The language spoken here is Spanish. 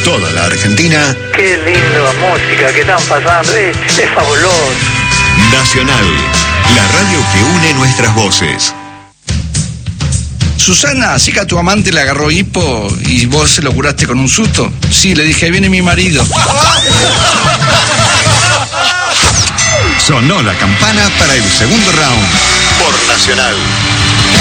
toda la Argentina. Qué linda música que están pasando, es fabuloso. Nacional, la radio que une nuestras voces. Susana, así que a tu amante le agarró hipo y vos se lo curaste con un susto. Sí, le dije, ahí viene mi marido. Sonó la campana para el segundo round por Nacional.